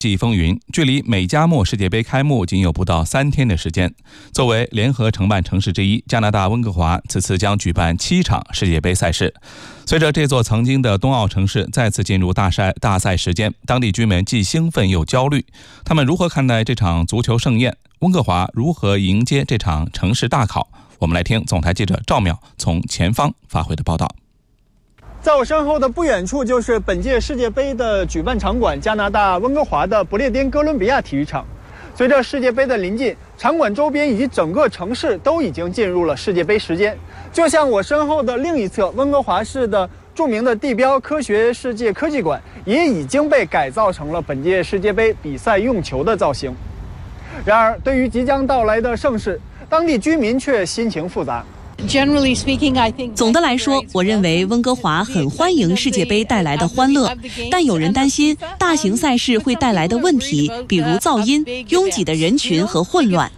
季风云，距离美加墨世界杯开幕仅有不到3天的时间。作为联合承办城市之一，加拿大温哥华此次将举办7场世界杯赛事。随着这座曾经的冬奥城市再次进入大赛时间，当地居民既兴奋又焦虑。他们如何看待这场足球盛宴？温哥华如何迎接这场城市大考？我们来听总台记者赵淼从前方发回的报道。 在我身后的不远处就是本届世界杯的举办场馆——加拿大温哥华的不列颠哥伦比亚体育场。随着世界杯的临近，场馆周边以及整个城市都已经进入了世界杯时间。就像我身后的另一侧，温哥华市的著名的地标科学世界科技馆也已经被改造成了本届世界杯比赛用球的造型。然而，对于即将到来的盛事，当地居民却心情复杂。 总的来说，我认为温哥华很欢迎世界杯带来的欢乐，但有人担心大型赛事会带来的问题，比如噪音、拥挤的人群和混乱。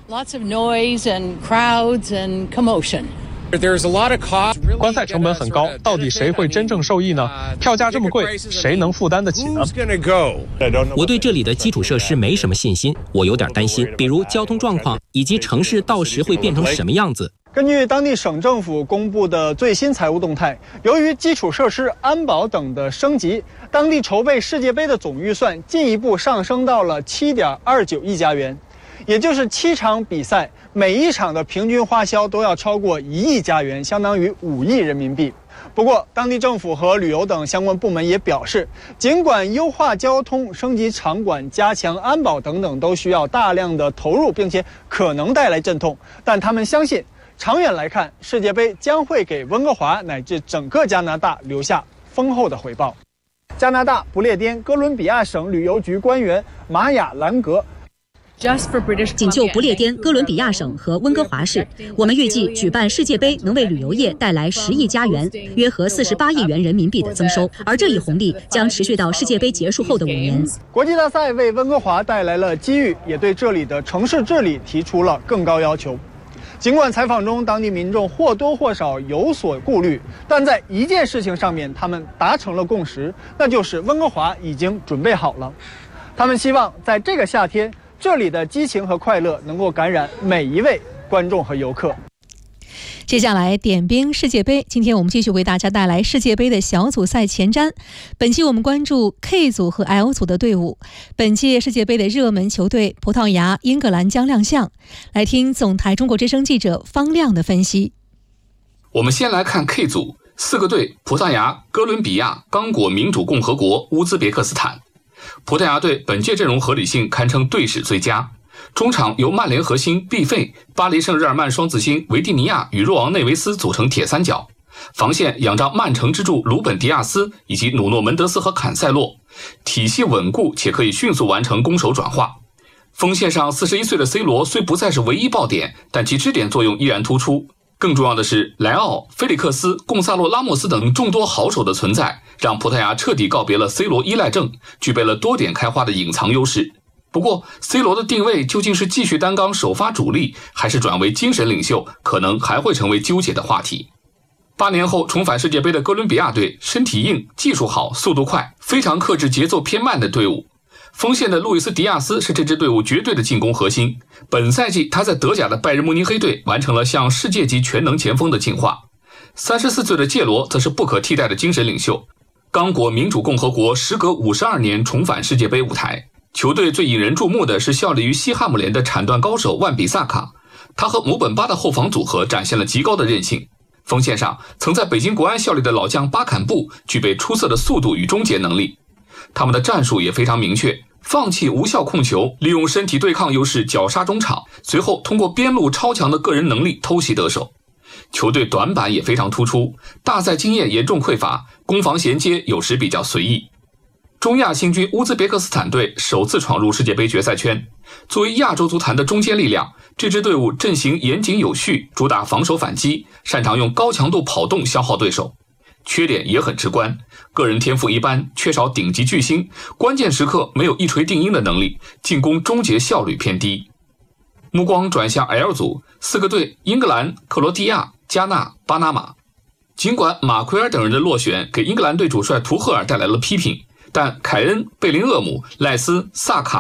观赛成本很高，到底谁会真正受益呢？票价这么贵，谁能负担得起呢？ 我对这里的基础设施没什么信心，我有点担心，比如交通状况以及城市到时会变成什么样子。 根据当地省政府公布的最新财务动态，由于基础设施、安保等的升级，当地筹备世界杯的总预算进一步上升到了7.29亿加元，也就是7场比赛，每一场的平均花销都要超过1亿加元，相当于5亿人民币。不过，当地政府和旅游等相关部门也表示，尽管优化交通、升级场馆、加强安保等等都需要大量的投入，并且可能带来阵痛，但他们相信，长远来看，世界杯将会给温哥华乃至整个加拿大留下丰厚的回报。加拿大不列颠哥伦比亚省旅游局官员玛雅·兰格。 仅就不列颠哥伦比亚省和温哥华市，我们预计举办世界杯能为旅游业带来10亿加元，约合48亿元人民币的增收，而这一红利将持续到世界杯结束后的5年。 国际大赛为温哥华带来了机遇，也对这里的城市治理提出了更高要求。尽管采访中当地民众或多或少有所顾虑，但在一件事情上面他们达成了共识，那就是温哥华已经准备好了。他们希望在这个夏天，这里的激情和快乐能够感染每一位观众和游客。 接下来点兵世界杯，今天我们继续为大家带来世界杯的小组赛前瞻。本期我们关注 K 组和 L 组的队伍。本届世界杯的热门球队葡萄牙、英格兰将亮相。来听总台中国之声记者方亮的分析。 我们先来看 K 组，4个队：葡萄牙、哥伦比亚、刚果民主共和国、乌兹别克斯坦。葡萄牙队本届阵容合理性堪称队史最佳，中场由曼联核心毕费、巴黎圣日耳曼双子星维蒂尼亚与若昂内维斯组成铁三角，防线仰仗曼城之柱鲁本迪亚斯以及努诺门德斯和坎塞洛，体系稳固且可以迅速完成攻守转化。锋线上41岁的 C 罗虽不再是唯一爆点，但其支点作用依然突出。更重要的是，莱奥、菲利克斯、贡萨洛拉莫斯等众多好手的存在，让葡萄牙彻底告别了 C 罗依赖症，具备了多点开花的隐藏优势。不过 C 罗的定位究竟是继续担纲首发主力，还是转为精神领袖，可能还会成为纠结的话题。8年后重返世界杯的哥伦比亚队，身体硬、技术好、速度快，非常克制节奏偏慢的队伍。锋线的路易斯·迪亚斯是这支队伍绝对的进攻核心。本赛季他在德甲的拜仁慕尼黑队完成了向世界级全能前锋的进化。34岁的介罗则是不可替代的精神领袖。刚果民主共和国时隔52年重返世界杯舞台，球队最引人注目的是效力于西汉姆联的铲断高手万比萨卡，他和姆本巴的后防组合展现了极高的韧性。锋线上曾在北京国安效力的老将巴坎布具备出色的速度与终结能力。他们的战术也非常明确，放弃无效控球，利用身体对抗优势绞杀中场，随后通过边路超强的个人能力偷袭得手。球队短板也非常突出，大赛经验严重匮乏，攻防衔接有时比较随意。中亚新军乌兹别克斯坦队首次闯入世界杯决赛圈。作为亚洲足坛的中坚力量，这支队伍阵型严谨有序，主打防守反击，擅长用高强度跑动消耗对手。缺点也很直观，个人天赋一般，缺少顶级巨星，关键时刻没有一锤定音的能力，进攻终结效率偏低。目光转向 L 组，4个队：英格兰、克罗地亚、加纳、巴拿马。尽管马奎尔等人的落选给英格兰队主帅图赫尔带来了批评，但凯恩、贝林厄姆、赖斯、萨卡、